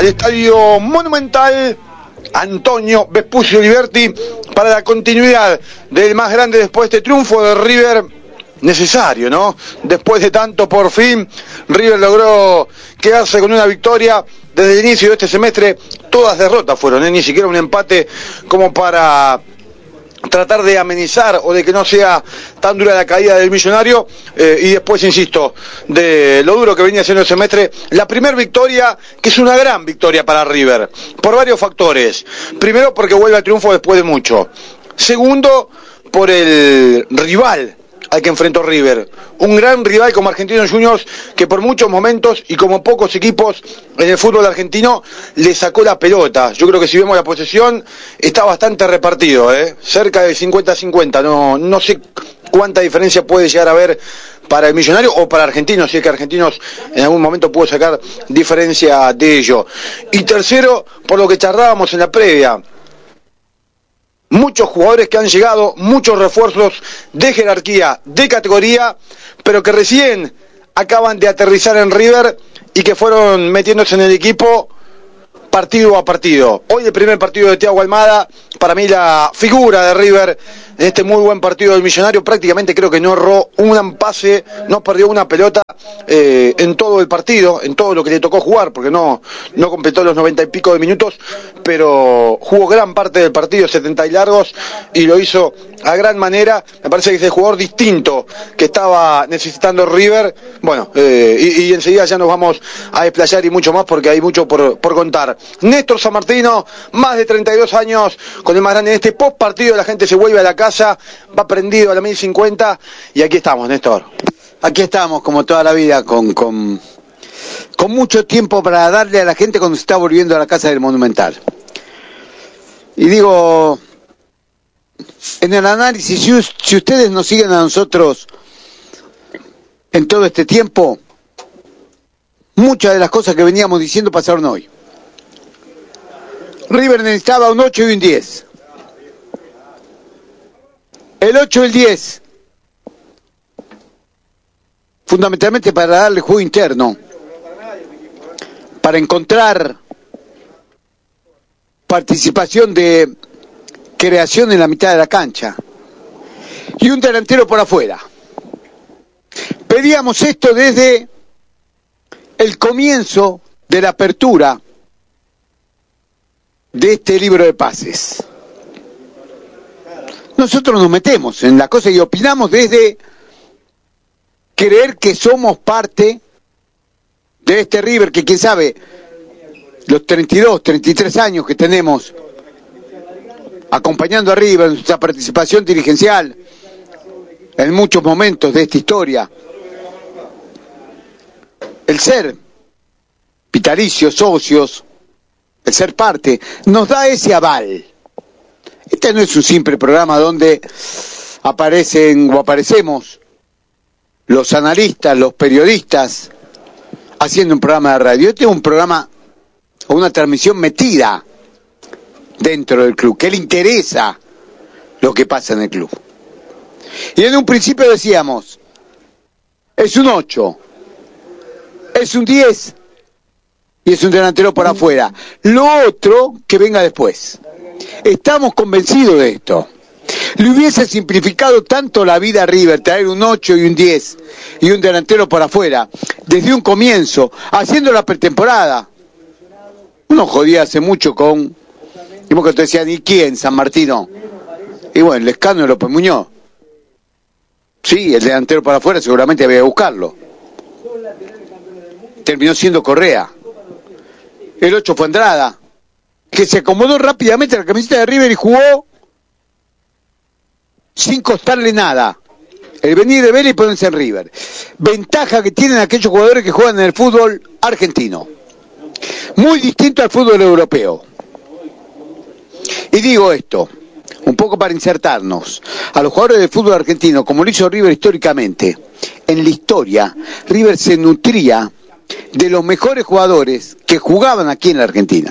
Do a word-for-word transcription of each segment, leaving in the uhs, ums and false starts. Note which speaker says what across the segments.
Speaker 1: Estadio Monumental Antonio Vespucio Liberti para la continuidad del más grande después de este triunfo de River. Necesario, ¿no? Después de tanto, por fin, River logró quedarse con una victoria. Desde el inicio de este semestre, todas derrotas fueron, ¿eh? Ni siquiera un empate como para tratar de amenizar o de que no sea tan dura la caída del Millonario, eh, y después, insisto, de lo duro que venía siendo el semestre, la primera victoria, que es una gran victoria para River, por varios factores. Primero, porque vuelve al triunfo después de mucho. Segundo, por el rival al que enfrentó River, un gran rival como Argentinos Juniors, que por muchos momentos y como pocos equipos en el fútbol argentino le sacó la pelota. Yo creo que si vemos la posesión está bastante repartido, ¿eh? Cerca de cincuenta a cincuenta, no, no sé cuánta diferencia puede llegar a haber para el Millonario o para Argentinos, si es que Argentinos en algún momento pudo sacar diferencia de ello. Y tercero, por lo que charlábamos en la previa, muchos jugadores que han llegado, muchos refuerzos de jerarquía, de categoría, pero que recién acaban de aterrizar en River y que fueron metiéndose en el equipo partido a partido. Hoy el primer partido de Thiago Almada, para mí la figura de River en este muy buen partido del Millonario. Prácticamente creo que no erró un pase, no perdió una pelota eh, en todo el partido, en todo lo que le tocó jugar, porque no, no completó los noventa y pico de minutos, pero jugó gran parte del partido, setenta y largos, y lo hizo a gran manera. Me parece que es el jugador distinto que estaba necesitando River. Bueno, eh, y, y enseguida ya nos vamos a desplayar y mucho más, porque hay mucho por, por contar. Néstor Sammartino, más de treinta y dos años, con el más grande en este post partido. La gente se vuelve a la casa, va prendido a la mil cincuenta, y aquí estamos, Néstor.
Speaker 2: Aquí estamos, como toda la vida, con, con, con mucho tiempo para darle a la gente cuando se está volviendo a la casa del Monumental. Y digo, en el análisis, si, si ustedes nos siguen a nosotros en todo este tiempo, muchas de las cosas que veníamos diciendo pasaron hoy. River necesitaba un ocho y un diez. El ocho y el diez, fundamentalmente para darle juego interno, para encontrar participación de creación en la mitad de la cancha, y un delantero por afuera. Pedíamos esto desde el comienzo de la apertura de este libro de pases. Nosotros nos metemos en la cosa y opinamos desde creer que somos parte de este River, que quién sabe, los treinta y dos, treinta y tres años que tenemos acompañando a River en nuestra participación dirigencial en muchos momentos de esta historia, el ser vitalicios, socios, el ser parte, nos da ese aval. Este no es un simple programa donde aparecen o aparecemos los analistas, los periodistas, haciendo un programa de radio. Este es un programa o una transmisión metida dentro del club, que le interesa lo que pasa en el club. Y en un principio decíamos, es un ocho, es un diez y es un delantero por afuera. Lo otro que venga después. Estamos convencidos de esto. Le hubiese simplificado tanto la vida a River traer un ocho y un diez y un delantero por afuera desde un comienzo, haciendo la pretemporada. Uno jodía hace mucho con, y vos que te decían, ¿y quién? Sammartino. Y bueno, el Lescano de López Muñoz. Sí, el delantero para afuera seguramente había que buscarlo. Terminó siendo Correa. El ocho fue Andrada, que se acomodó rápidamente a la camiseta de River y jugó sin costarle nada el venir de Vélez y ponerse en River. Ventaja que tienen aquellos jugadores que juegan en el fútbol argentino, muy distinto al fútbol europeo. Y digo esto un poco para insertarnos a los jugadores del fútbol argentino, como lo hizo River históricamente. En la historia, River se nutría de los mejores jugadores que jugaban aquí en la Argentina.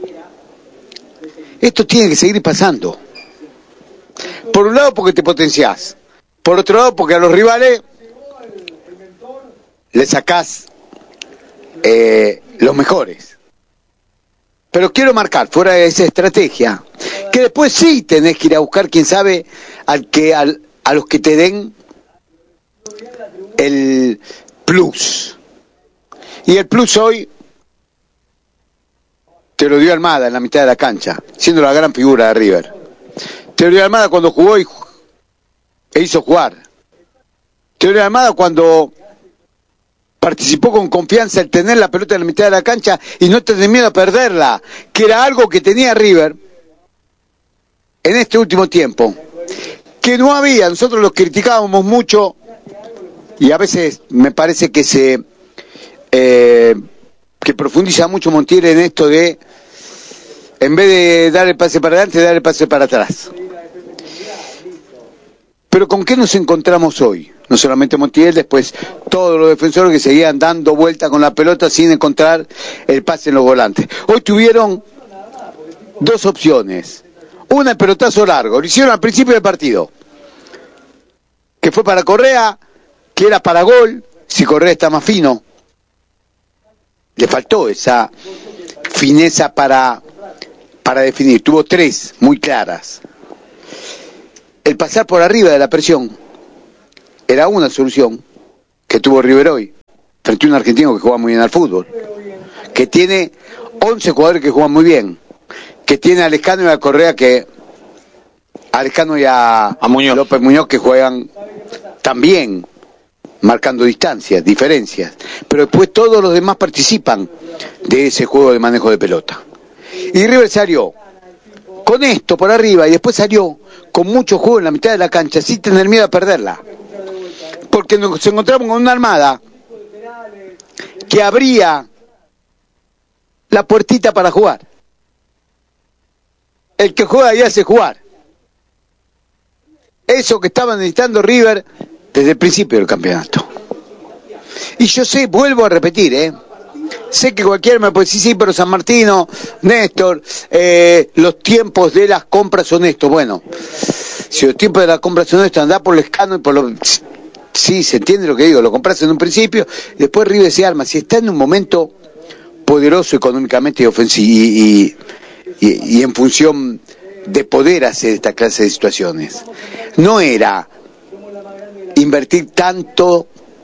Speaker 2: Esto tiene que seguir pasando. Por un lado porque te potenciás, por otro lado porque a los rivales le sacás eh, los mejores. Pero quiero marcar, fuera de esa estrategia, que después sí tenés que ir a buscar, quién sabe, al que, al, a los que te den el plus. Y el plus hoy te lo dio Almada en la mitad de la cancha, siendo la gran figura de River. Te lo dio Almada cuando jugó y, e hizo jugar. Te lo dio Almada cuando participó con confianza el tener la pelota en la mitad de la cancha y no tener miedo a perderla, que era algo que tenía River en este último tiempo, que no había. Nosotros los criticábamos mucho y a veces me parece que se eh, que profundiza mucho Montiel en esto de, en vez de dar el pase para adelante, dar el pase para atrás. Pero ¿con qué nos encontramos hoy? No solamente Montiel, después todos los defensores que seguían dando vuelta con la pelota sin encontrar el pase en los volantes. Hoy tuvieron dos opciones. Una, el pelotazo largo, lo hicieron al principio del partido, que fue para Correa, que era para gol, si Correa está más fino. Le faltó esa fineza para, para definir. Tuvo tres muy claras. El pasar por arriba de la presión era una solución que tuvo River hoy, frente a un argentino que juega muy bien al fútbol, que tiene once jugadores que juegan muy bien, que tiene a Lescano y a Correa, que a Lescano y a, a Muñoz. López Muñoz, que juegan también marcando distancias, diferencias, pero después todos los demás participan de ese juego de manejo de pelota. Y River salió con esto por arriba y después salió con mucho juego en la mitad de la cancha sin tener miedo a perderla, porque nos encontramos con una Armada que abría la puertita para jugar. El que juega y hace jugar. Eso que estaba necesitando River desde el principio del campeonato. Y yo sé, vuelvo a repetir, ¿eh? Sé que cualquiera me puede decir, sí, pero San Martino, Néstor, eh, los tiempos de las compras son estos. Bueno, si los tiempos de las compras son estos, andá por Lescano y por lo... Sí, se entiende lo que digo, lo compras en un principio, después River se arma. Si está en un momento poderoso económicamente y ofensivo y, y, y, y en función de poder hacer esta clase de situaciones, no era invertir tanto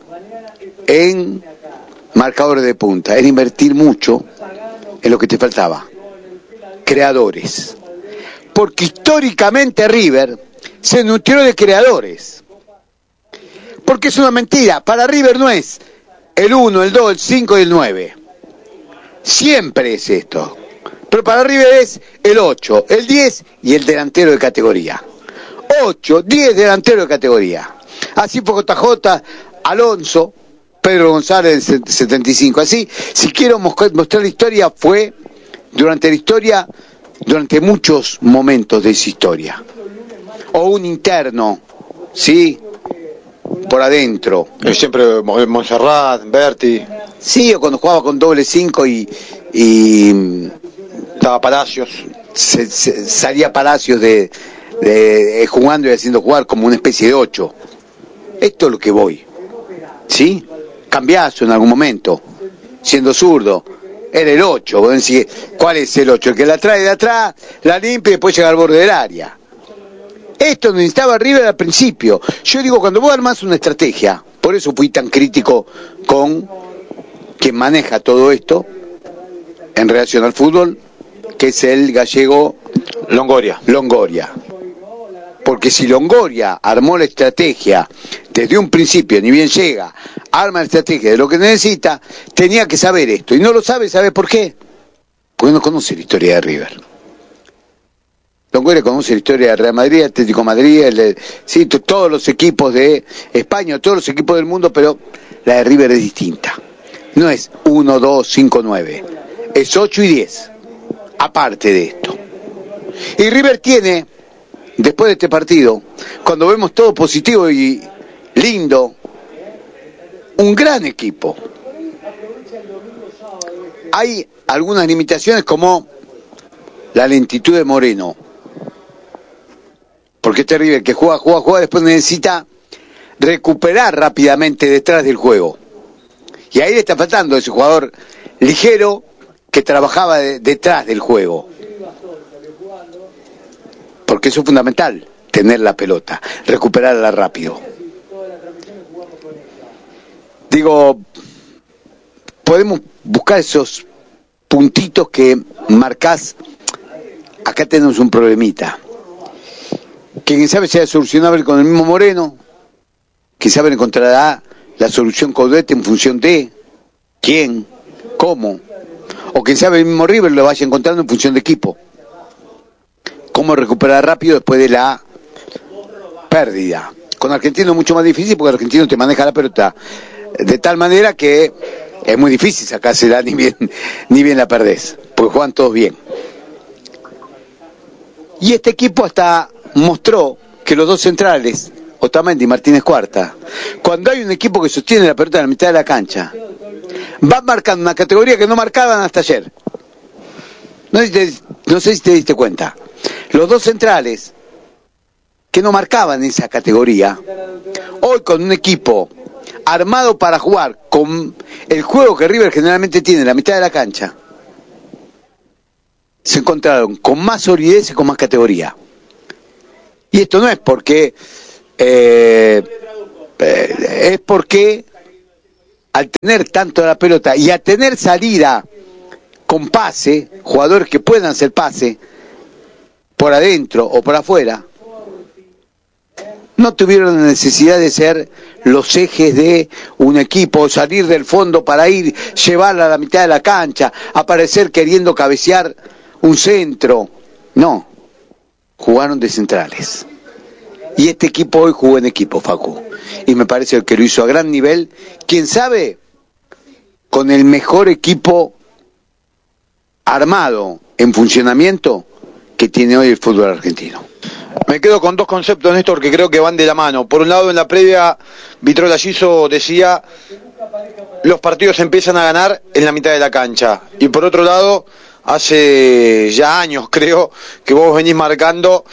Speaker 2: en marcadores de punta, era invertir mucho en lo que te faltaba, creadores, porque históricamente River se nutrió de creadores, porque es una mentira. Para River no es el uno, el dos, el cinco y el nueve, siempre es esto, pero para River es el ocho, el diez y el delantero de categoría. ocho, diez delantero de categoría. Así fue J J, Alonso, Pedro González en setenta y cinco. Así, si quiero mostrar la historia, fue durante la historia, durante muchos momentos de esa historia. O un interno, ¿sí? Por adentro.
Speaker 1: Siempre Montserrat, Berti.
Speaker 2: Sí, o cuando jugaba con doble cinco y... y
Speaker 1: estaba Palacios.
Speaker 2: Se, se, salía Palacios de, de, de jugando y haciendo jugar como una especie de ocho. Esto es lo que voy. ¿Sí? Cambiazo en algún momento, siendo zurdo. Era el ocho. ¿Cuál es el ocho? El que la trae de atrás, la limpia y después llega al borde del área. Esto necesitaba River al principio. Yo digo, cuando vos armás una estrategia, por eso fui tan crítico con quien maneja todo esto en relación al fútbol, que es el gallego
Speaker 1: Longoria.
Speaker 2: Longoria. Porque si Longoria armó la estrategia desde un principio, ni bien llega, arma la estrategia de lo que necesita, tenía que saber esto. Y no lo sabe, ¿sabe por qué? Porque no conoce la historia de River. Longoria conoce la historia de Real Madrid, Atlético de Madrid, el de, sí, todos los equipos de España, todos los equipos del mundo, pero la de River es distinta. No es uno, dos, cinco, nueve. Es ocho y diez. Aparte de esto. Y River tiene, después de este partido, cuando vemos todo positivo y lindo, un gran equipo. Hay algunas limitaciones como la lentitud de Moreno. Porque este River que juega, juega, juega, después necesita recuperar rápidamente detrás del juego. Y ahí le está faltando ese jugador ligero que trabajaba de, detrás del juego. Porque eso es fundamental, tener la pelota, recuperarla rápido. Digo, podemos buscar esos puntitos que marcás. Acá tenemos un problemita. Que quien sabe sea solucionable con el mismo Moreno, quien sabe encontrará la solución Coudet en función de quién, cómo, o quien sabe el mismo River lo vaya encontrando en función de equipo. Cómo recuperar rápido después de la pérdida. Con Argentino es mucho más difícil porque Argentino te maneja la pelota de tal manera que es muy difícil sacársela, ni bien, ni bien la perdés, porque juegan todos bien. Y este equipo hasta mostró que los dos centrales, Otamendi y Martínez Cuarta, cuando hay un equipo que sostiene la pelota en la mitad de la cancha, van marcando una categoría que no marcaban hasta ayer. No sé si te, no sé si te diste cuenta. Los dos centrales que no marcaban esa categoría, hoy con un equipo armado para jugar con el juego que River generalmente tiene en la mitad de la cancha, se encontraron con más solidez y con más categoría. Y esto no es porque eh, eh, es porque al tener tanto la pelota y a tener salida con pase, jugadores que puedan hacer pase por adentro o por afuera, no tuvieron la necesidad de ser los ejes de un equipo, salir del fondo para ir, llevarla a la mitad de la cancha, aparecer queriendo cabecear un centro. No, jugaron de centrales. Y este equipo hoy jugó en equipo, Facu. Y me parece que lo hizo a gran nivel. ¿Quién sabe? Con el mejor equipo armado en funcionamiento que tiene hoy el fútbol argentino.
Speaker 1: Me quedo con dos conceptos, Néstor, que creo que van de la mano. Por un lado, en la previa, Vitrol Alliso decía, los partidos se empiezan a ganar en la mitad de la cancha. Y por otro lado, hace ya años, creo, que vos venís marcando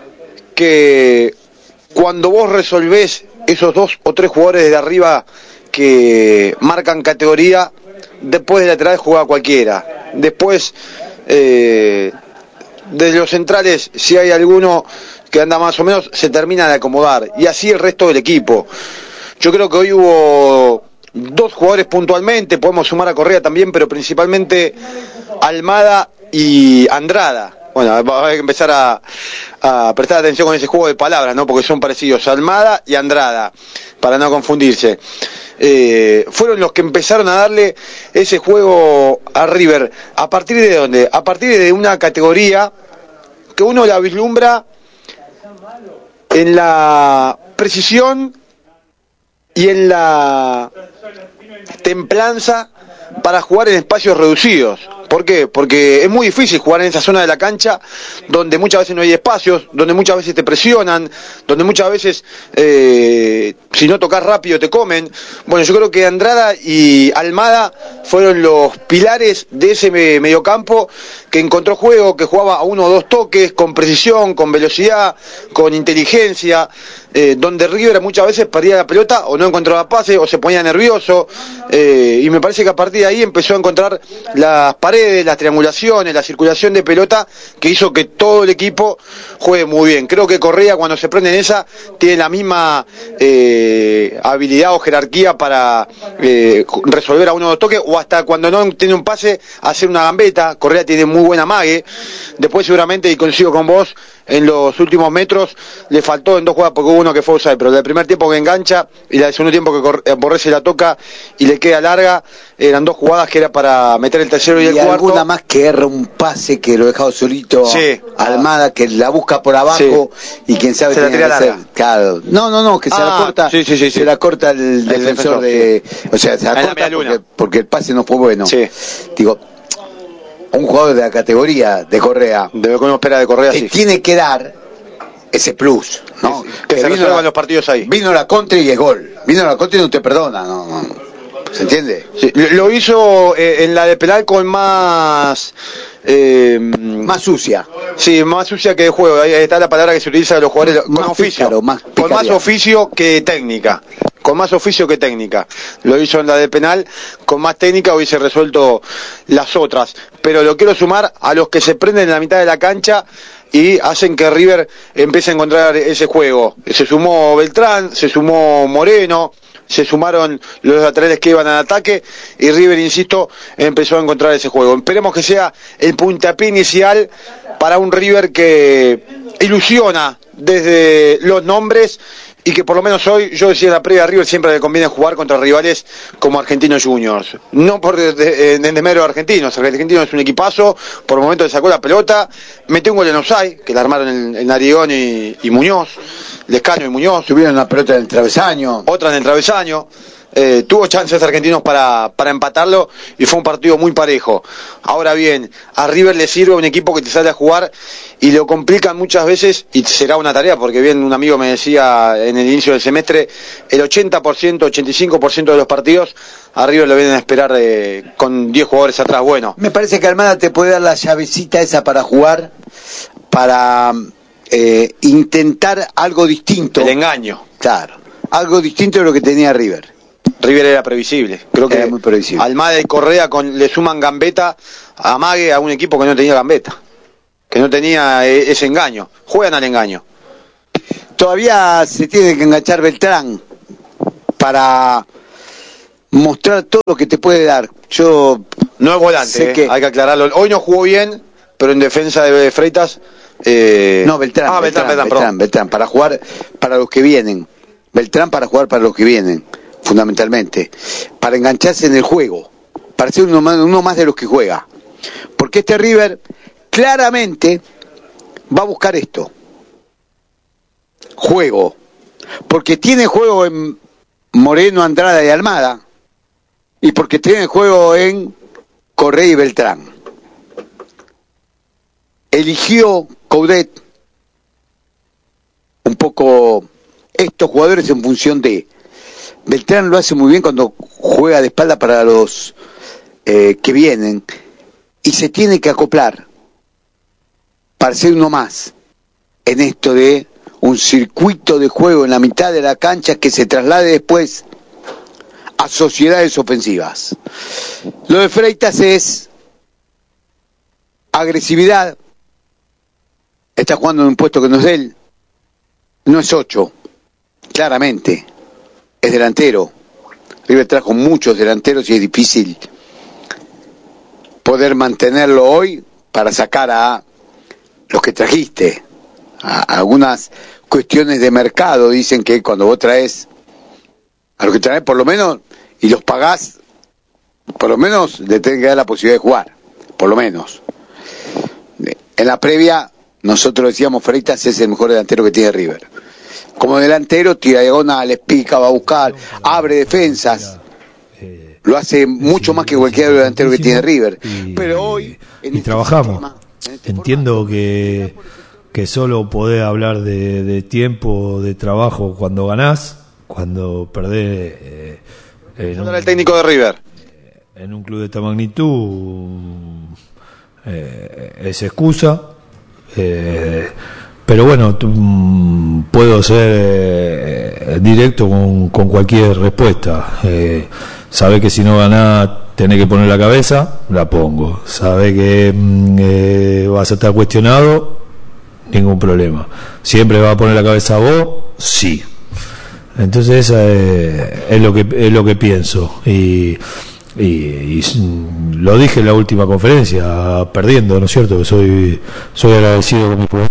Speaker 1: que cuando vos resolvés esos dos o tres jugadores de arriba que marcan categoría, después de lateral juega cualquiera. Después, eh, de los centrales, si hay alguno que anda más o menos, se termina de acomodar. Y así el resto del equipo. Yo creo que hoy hubo dos jugadores puntualmente, podemos sumar a Correa también, pero principalmente Almada y Andrada. Bueno, va a empezar a, a prestar atención con ese juego de palabras, ¿no? Porque son parecidos, Almada y Andrada, para no confundirse. Eh, fueron los que empezaron a darle ese juego a River. ¿A partir de dónde? A partir de una categoría que uno la vislumbra en la precisión y en la templanza para jugar en espacios reducidos. ¿Por qué? Porque es muy difícil jugar en esa zona de la cancha donde muchas veces no hay espacios, donde muchas veces te presionan, donde muchas veces eh, si no tocas rápido te comen. Bueno, yo creo que Andrada y Almada fueron los pilares de ese mediocampo que encontró juego, que jugaba a uno o dos toques, con precisión, con velocidad, con inteligencia, eh, donde River muchas veces perdía la pelota o no encontraba pase o se ponía nervioso, eh, y me parece que a partir de ahí empezó a encontrar las paredes, las triangulaciones, la circulación de pelota que hizo que todo el equipo juegue muy bien. Creo que Correa, cuando se prende en esa, tiene la misma eh, habilidad o jerarquía para eh, resolver a uno o dos toques, o hasta cuando no tiene un pase, hacer una gambeta. Correa tiene muy buena mague. Después seguramente, y coincido con vos, en los últimos metros le faltó en dos jugadas, porque hubo uno que fue offside, pero el primer tiempo que engancha y el segundo tiempo que Borré se la toca y le queda larga, eran dos jugadas que era para meter el tercero y, y el cuarto. Y
Speaker 2: alguna más que erra un pase que lo ha dejado solito, sí. Almada, que la busca por abajo, sí. Y quién sabe
Speaker 1: se la tira larga.
Speaker 2: Claro. No, no, no, que se ah, la corta, sí, sí, sí, se sí. la corta el, el defensor, defensor de, sí. O sea, se la en corta la porque, porque el pase no fue bueno. Sí. Digo, un jugador de la categoría de Correa,
Speaker 1: de lo que uno espera de Correa,
Speaker 2: eh,
Speaker 1: sí.
Speaker 2: Tiene que dar ese plus, ¿no?
Speaker 1: Que, que se resuelvan los partidos ahí.
Speaker 2: Vino la contra y es gol. Vino la contra y no te perdona, no, no. ¿Se entiende?
Speaker 1: Sí, lo hizo eh, en la de penal con más... Eh,
Speaker 2: más sucia.
Speaker 1: Sí, más sucia que de juego. Ahí está la palabra que se utiliza de los jugadores. Con
Speaker 2: más
Speaker 1: oficio.
Speaker 2: Pícaro, más
Speaker 1: con más oficio que técnica. Con más oficio que técnica. Lo hizo en la de penal, con más técnica hubiese resuelto las otras. Pero lo quiero sumar a los que se prenden en la mitad de la cancha y hacen que River empiece a encontrar ese juego. Se sumó Beltrán, se sumó Moreno, se sumaron los laterales que iban al ataque y River, insisto, empezó a encontrar ese juego. Esperemos que sea el puntapié inicial para un River que ilusiona desde los nombres y que por lo menos hoy, yo decía en la previa, a River siempre le conviene jugar contra rivales como Argentinos Juniors. No por de, de, en desmedro de Argentinos, el Argentino es un equipazo, por momentos le sacó la pelota, metió un gol en offside, que le armaron en, en Narigón y, y Muñoz, Lescano y Muñoz.
Speaker 2: Tuvieron la pelota en el travesaño.
Speaker 1: Otra en el travesaño. Eh, tuvo chances argentinos para, para empatarlo y fue un partido muy parejo. Ahora bien, a River le sirve un equipo que te sale a jugar y lo complican muchas veces y será una tarea, porque bien un amigo me decía en el inicio del semestre, el ochenta por ciento, ochenta y cinco por ciento de los partidos a River lo vienen a esperar eh, con diez jugadores atrás. Bueno,
Speaker 2: me parece que Almada te puede dar la llavecita esa para jugar, para eh, intentar algo distinto.
Speaker 1: El engaño.
Speaker 2: Claro, algo distinto de lo que tenía River.
Speaker 1: River era previsible, creo que
Speaker 2: era muy previsible.
Speaker 1: Almada y Correa con, le suman gambeta a Mague, a un equipo que no tenía gambeta, que no tenía eh, ese engaño, juegan al engaño.
Speaker 2: Todavía se tiene que enganchar Beltrán para mostrar todo lo que te puede dar. Yo
Speaker 1: no es volante, eh, que... hay que aclararlo. Hoy no jugó bien, pero en defensa de Freitas... Eh...
Speaker 2: No, Beltrán,
Speaker 1: ah,
Speaker 2: Beltrán,
Speaker 1: Beltrán, Beltrán,
Speaker 2: Beltrán, Beltrán, para jugar para los que vienen. Beltrán para jugar para los que vienen. Fundamentalmente, para engancharse en el juego, para ser uno más, uno más de los que juega, porque este River claramente va a buscar esto, juego, porque tiene juego en Moreno, Andrada y Almada, y porque tiene juego en Correa y Beltrán. Eligió Coudet un poco estos jugadores en función de Beltrán. Lo hace muy bien cuando juega de espalda para los eh, que vienen y se tiene que acoplar para ser uno más en esto de un circuito de juego en la mitad de la cancha que se traslade después a sociedades ofensivas. Lo de Freitas es agresividad, está jugando en un puesto que no es de él, no es ocho, claramente. Es delantero. River trajo muchos delanteros y es difícil poder mantenerlo hoy para sacar a los que trajiste. A algunas cuestiones de mercado dicen que cuando vos traes a los que traes por lo menos y los pagás, por lo menos le tenés que dar la posibilidad de jugar, por lo menos. En la previa nosotros decíamos Freitas es el mejor delantero que tiene River. Como delantero tira diagonales, pica, va a buscar, abre defensas, lo hace mucho más que cualquier delantero que tiene River.
Speaker 3: Y,
Speaker 2: pero hoy
Speaker 3: en y este trabajamos forma, en este entiendo formato, que que solo podés hablar de, de tiempo de trabajo cuando ganás, cuando perdés eh, en un,
Speaker 1: el técnico de River
Speaker 3: en un club de esta magnitud eh, es excusa, eh, pero bueno, tú, puedo ser eh, directo con, con cualquier respuesta. Eh, sabe que si no ganás tenés que poner la cabeza, la pongo. Sabe que eh, vas a estar cuestionado, ningún problema. Siempre vas a poner la cabeza a vos, sí. Entonces eh, es lo que es lo que pienso y, y, y lo dije en la última conferencia, perdiendo, ¿no es cierto? Soy soy agradecido con mi pueblo.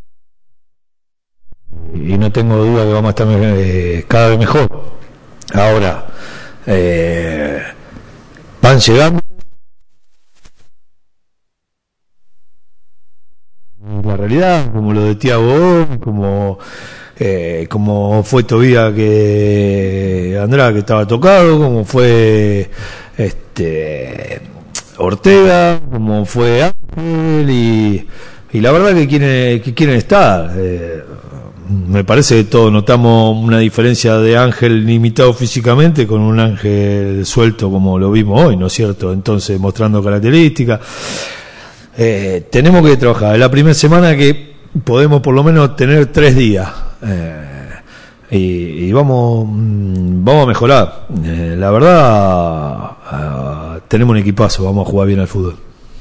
Speaker 3: Y no tengo duda que vamos a estar eh, cada vez mejor. Ahora eh, van llegando la realidad, como lo de Thiago, como eh, como fue Tobía que Andrada que estaba tocado, como fue este Ortega, como fue Ángel y, y la verdad que quieren que quieren estar. Eh, me parece que todos notamos una diferencia de Ángel limitado físicamente con un Ángel suelto como lo vimos hoy, ¿no es cierto? Entonces, mostrando características. Eh, tenemos que trabajar. Es la primera semana que podemos por lo menos tener tres días. Eh, y, y vamos, vamos a mejorar. Eh, la verdad, uh, tenemos un equipazo, vamos a jugar bien al fútbol.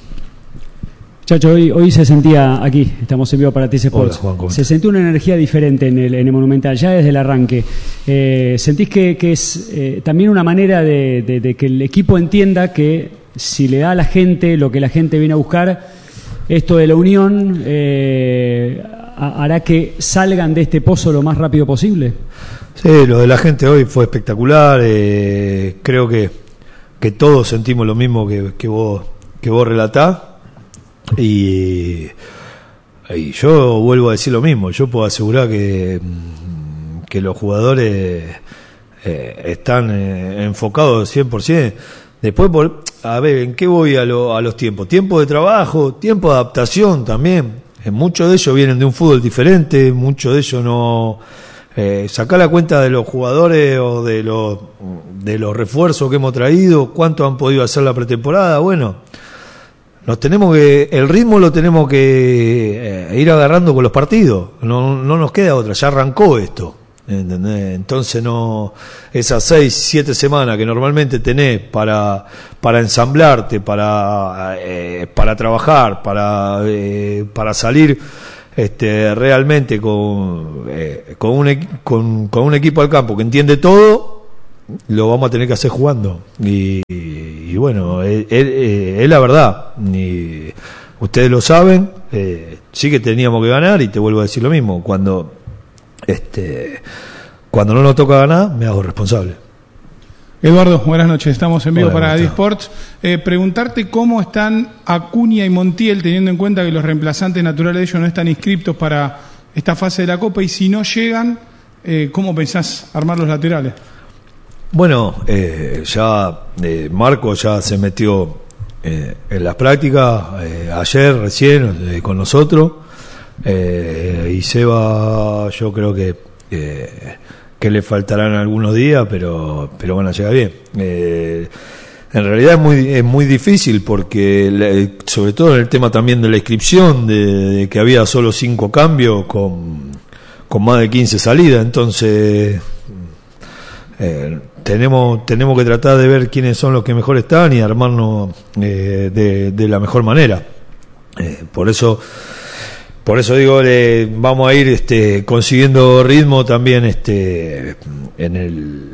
Speaker 4: Chacho, hoy, hoy se sentía aquí, estamos en vivo para T C Sports. Hola, Juan, se sentía una energía diferente en el, en el Monumental, ya desde el arranque. Eh, ¿Sentís que, que es eh, también una manera de, de, de que el equipo entienda que si le da a la gente lo que la gente viene a buscar, esto de la unión eh, hará que salgan de este pozo lo más rápido posible?
Speaker 3: Sí, lo de la gente hoy fue espectacular. Eh, creo que, que todos sentimos lo mismo que, que vos, que vos relatás. Y, y yo vuelvo a decir lo mismo, yo puedo asegurar que, que los jugadores eh, están eh, enfocados cien por ciento. Después, por, a ver, ¿en qué voy a, lo, a los tiempos? Tiempo de trabajo, tiempo de adaptación también. Eh, muchos de ellos vienen de un fútbol diferente, muchos de ellos no... Eh, sacar la cuenta de los jugadores o de los, de los refuerzos que hemos traído, cuánto han podido hacer la pretemporada, bueno... Nos tenemos que, el ritmo lo tenemos que eh, ir agarrando con los partidos, no, no nos queda otra, ya arrancó esto, ¿entendés? Entonces no, esas seis, siete semanas que normalmente tenés para, para ensamblarte, para, eh, para trabajar, para, eh, para salir este, realmente con, eh, con, un, con, con un equipo al campo que entiende todo, lo vamos a tener que hacer jugando. Y, y bueno, es, es, es la verdad. Y ustedes lo saben, eh, sí que teníamos que ganar, y te vuelvo a decir lo mismo. Cuando, este, cuando no nos toca ganar, me hago responsable.
Speaker 5: Eduardo, buenas noches. Estamos en vivo Hola, para eSports. Eh, preguntarte cómo están Acuña y Montiel, teniendo en cuenta que los reemplazantes naturales de ellos no están inscriptos para esta fase de la Copa, y si no llegan, eh, ¿cómo pensás armar los laterales?
Speaker 3: Bueno, eh, ya eh, Marco ya se metió eh, en las prácticas eh, ayer recién eh, con nosotros, eh, y Seba yo creo que eh, que le faltarán algunos días, pero pero van a llegar bien. Eh, en realidad es muy es muy difícil porque sobre todo en el tema también de la inscripción, de, de que había solo cinco cambios con con más de quince salidas, entonces eh, tenemos tenemos que tratar de ver quiénes son los que mejor están y armarnos eh, de, de la mejor manera. Eh, por eso por eso digo, eh, vamos a ir este consiguiendo ritmo también este en el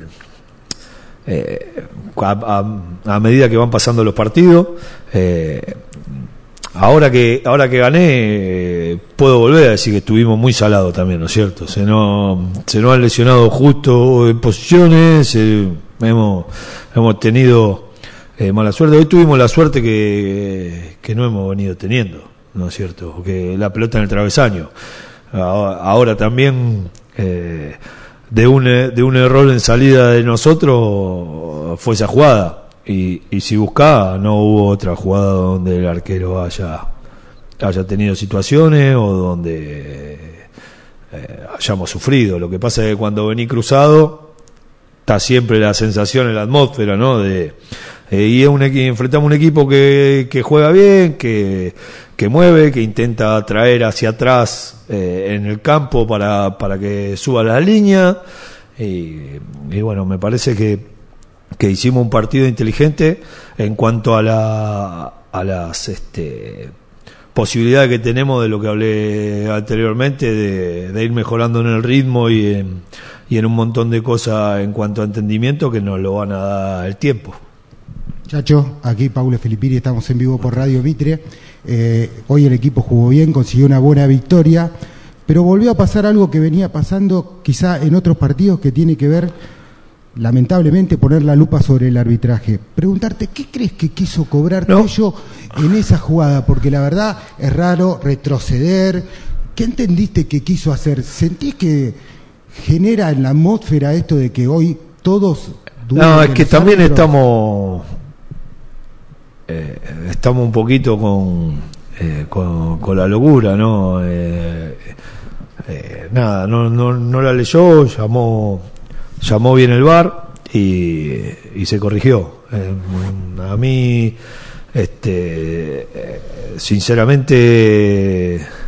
Speaker 3: eh, a, a, a medida que van pasando los partidos. Eh, ahora que ahora que gané eh, puedo volver a decir que estuvimos muy salados también, ¿no es cierto? Se nos se nos han lesionado justo en posiciones, eh, hemos hemos tenido eh, mala suerte. Hoy tuvimos la suerte que que no hemos venido teniendo, ¿no es cierto? Que la pelota en el travesaño. Ahora, ahora también eh, de un de un error en salida de nosotros fue esa jugada. Y, y si buscaba, no hubo otra jugada donde el arquero haya haya tenido situaciones o donde eh, hayamos sufrido. Lo que pasa es que cuando vení cruzado está siempre la sensación en la atmósfera, ¿no? De eh, y es un, enfrentamos un equipo que, que juega bien, que, que mueve, que intenta traer hacia atrás eh, en el campo para, para que suba la línea. Y, y bueno, me parece que que hicimos un partido inteligente en cuanto a la a las este posibilidades que tenemos de lo que hablé anteriormente, de, de ir mejorando en el ritmo y en, y en un montón de cosas en cuanto a entendimiento que nos lo van a dar el tiempo.
Speaker 6: Chacho, aquí Paulo Filippini, estamos en vivo por Radio Mitre. Eh, hoy el equipo jugó bien, consiguió una buena victoria, pero volvió a pasar algo que venía pasando quizá en otros partidos, que tiene que ver, lamentablemente, poner la lupa sobre el arbitraje. Preguntarte, ¿qué crees que quiso cobrar
Speaker 3: no.
Speaker 6: Tello en esa jugada? Porque la verdad es raro retroceder. ¿Qué entendiste que quiso hacer? ¿Sentís que genera en la atmósfera esto de que hoy todos...
Speaker 3: No, es que también árbitros? estamos eh, estamos un poquito con, eh, con con la locura, ¿no? Eh, eh, nada, no, no, no la leyó, llamó, llamó bien el V A R y, y se corrigió. Eh, a mí, este, eh, sinceramente, eh,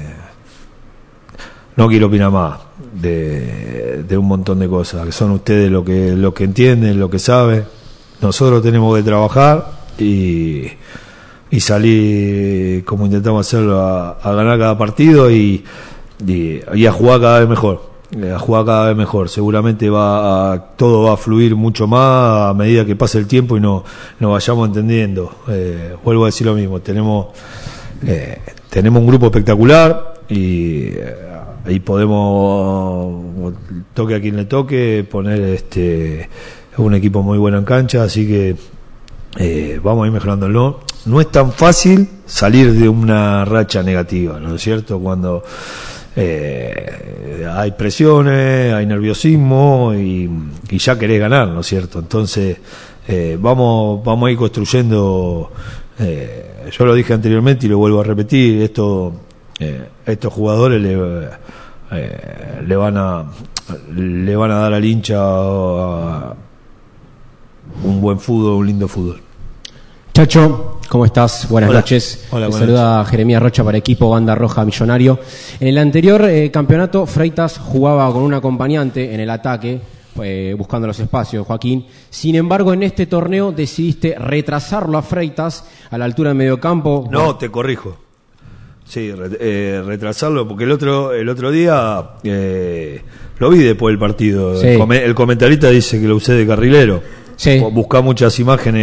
Speaker 3: no quiero opinar más de, de un montón de cosas, que son ustedes lo que, lo que entienden, lo que saben. Nosotros tenemos que trabajar y, y salir como intentamos hacerlo, a, a ganar cada partido y, y, y a jugar cada vez mejor. A jugar cada vez mejor. Seguramente va a, todo va a fluir mucho más a medida que pase el tiempo y no nos vayamos entendiendo. Eh, vuelvo a decir lo mismo. Tenemos eh, tenemos un grupo espectacular y, y podemos, toque a quien le toque, poner este un equipo muy bueno en cancha. Así que eh, vamos a ir mejorándolo. No es tan fácil salir de una racha negativa, ¿no es cierto? Cuando Eh, hay presiones, hay nerviosismo y, y ya querés ganar, ¿no es cierto? Entonces eh, vamos vamos a ir construyendo, eh, yo lo dije anteriormente y lo vuelvo a repetir, esto eh, estos jugadores le, eh, le van a le van a dar al hincha un buen fútbol, un lindo fútbol.
Speaker 7: Chacho, ¿cómo estás? Buenas
Speaker 3: Hola.
Speaker 7: noches.
Speaker 3: Hola,
Speaker 7: Te
Speaker 3: buenas
Speaker 7: saluda
Speaker 3: noches.
Speaker 7: Jeremías Rocha para equipo Banda Roja Millonario. En el anterior eh, campeonato, Freitas jugaba con un acompañante en el ataque, eh, buscando los espacios, Joaquín. Sin embargo, en este torneo decidiste retrasarlo a Freitas a la altura del mediocampo.
Speaker 3: No, te corrijo. Sí, re- eh, retrasarlo, porque el otro el otro día eh, lo vi después del partido.
Speaker 7: Sí.
Speaker 3: El, come- el comentarista dice que lo usé de carrilero.
Speaker 7: Sí.
Speaker 3: Busca muchas imágenes